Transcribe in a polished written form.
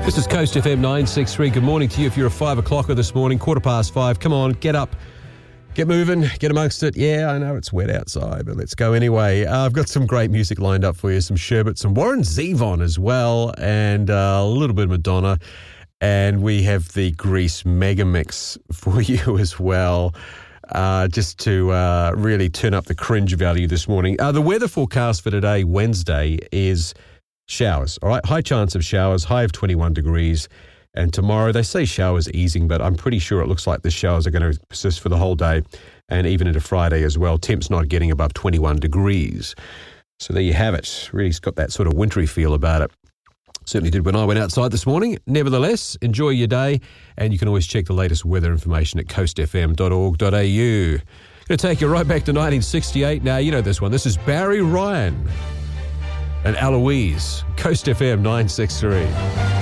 This is Coast FM 963. Good morning to you if you're a 5 o'clocker this morning, 5:15. Come on, get up, get moving, get amongst it. Yeah, I know it's wet outside, but let's go anyway. I've got some great music lined up for you, some Sherbet, some Warren Zevon as well, and a little bit of Madonna. And we have the Grease Mega Mix for you as well, just to really turn up the cringe value this morning. The weather forecast for today, Wednesday, is showers, all right? High chance of showers, high of 21 degrees. And tomorrow, they say showers easing, but I'm pretty sure it looks like the showers are going to persist for the whole day and even into Friday as well. Temps not getting above 21 degrees. So there you have it. Really got that sort of wintry feel about it. Certainly did when I went outside this morning. Nevertheless, enjoy your day, and you can always check the latest weather information at coastfm.org.au. Going to take you right back to 1968. Now, you know this one. This is Barry Ryan and Eloise, Coast FM 963.